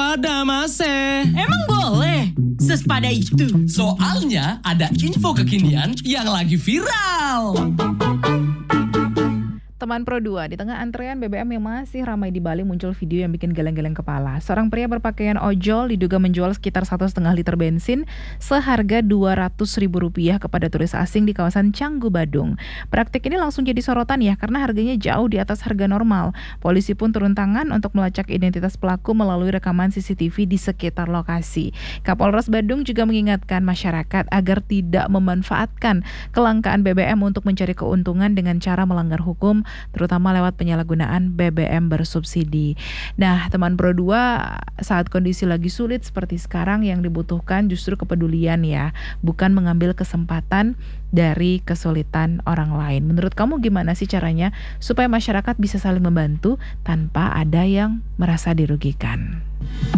ada Mas. Emang boleh? Sesepada itu. Soalnya ada info kekinian yang lagi viral. Teman Pro 2, di tengah antrean BBM yang masih ramai di Bali muncul video yang bikin geleng-geleng kepala. Seorang pria berpakaian ojol diduga menjual sekitar 1,5 liter bensin seharga Rp200.000 kepada turis asing di kawasan Canggu, Badung. Praktik ini langsung jadi sorotan ya karena harganya jauh di atas harga normal. Polisi pun turun tangan untuk melacak identitas pelaku melalui rekaman CCTV di sekitar lokasi. Kapolres Badung juga mengingatkan masyarakat agar tidak memanfaatkan kelangkaan BBM untuk mencari keuntungan dengan cara melanggar hukum, terutama lewat penyalahgunaan BBM bersubsidi. Nah, teman Pro 2, saat kondisi lagi sulit seperti sekarang yang dibutuhkan justru kepedulian ya, bukan mengambil kesempatan dari kesulitan orang lain. Menurut kamu gimana sih caranya supaya masyarakat bisa saling membantu tanpa ada yang merasa dirugikan?